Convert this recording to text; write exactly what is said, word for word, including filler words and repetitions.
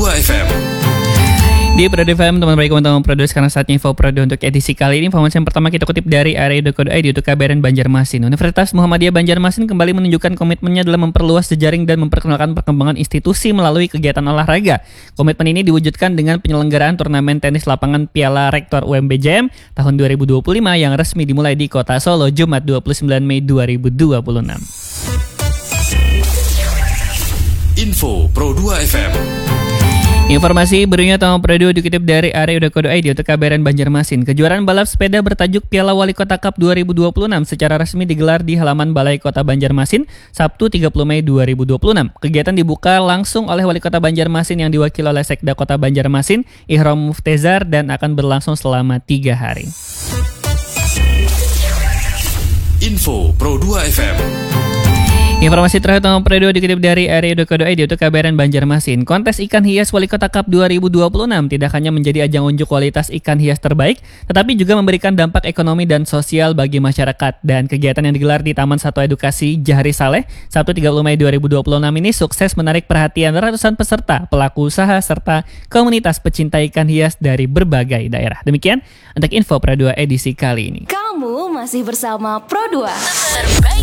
dua F M. Di Pro dua F M, teman baik teman-teman Pro dua, sekarang saatnya info Pro dua untuk edisi kali ini. Informasi yang pertama kita kutip dari area dot co dot i d untuk K B R N Banjarmasin. Universitas Muhammadiyah Banjarmasin kembali menunjukkan komitmennya dalam memperluas jejaring dan memperkenalkan perkembangan institusi melalui kegiatan olahraga. Komitmen ini diwujudkan dengan penyelenggaraan turnamen tenis lapangan Piala Rektor U M B J M tahun dua ribu dua puluh lima yang resmi dimulai di Kota Solo Jumat dua puluh sembilan Mei dua ribu dua puluh enam. Info Pro dua F M. Informasi berikutnya tahun Pro dua dikutip dari area dot co dot i d untuk K B R N Banjarmasin. Kejuaraan balap sepeda bertajuk Piala Wali Kota Cup dua ribu dua puluh enam secara resmi digelar di halaman Balai Kota Banjarmasin Sabtu tiga puluh Mei dua ribu dua puluh enam. Kegiatan dibuka langsung oleh Wali Kota Banjarmasin yang diwakili oleh Sekda Kota Banjarmasin, Ihrom Muftezar, dan akan berlangsung selama tiga hari. Info Pro dua F M. Informasi terakhir tahun Pro dua dikutip dari area dot co dot i d untuk K B R N Banjarmasin. Kontes ikan hias Wali Kota Cup dua ribu dua puluh enam tidak hanya menjadi ajang unjuk kualitas ikan hias terbaik, tetapi juga memberikan dampak ekonomi dan sosial bagi masyarakat. Dan kegiatan yang digelar di Taman Satwa Edukasi Jahri Saleh Sabtu tiga puluh Mei dua ribu dua puluh enam ini sukses menarik perhatian ratusan peserta, pelaku usaha, serta komunitas pecinta ikan hias dari berbagai daerah. Demikian untuk info Pro dua edisi kali ini. Kamu masih bersama Pro dua. Terbaik